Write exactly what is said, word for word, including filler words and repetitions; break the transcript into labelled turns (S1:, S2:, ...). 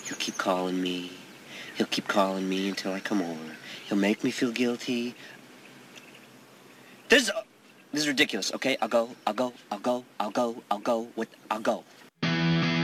S1: He'll keep calling me. He'll keep calling me until I come over. He'll make me feel guilty. This is, this is ridiculous, okay? I'll go, I'll go, I'll go, I'll go, I'll go, with, I'll go.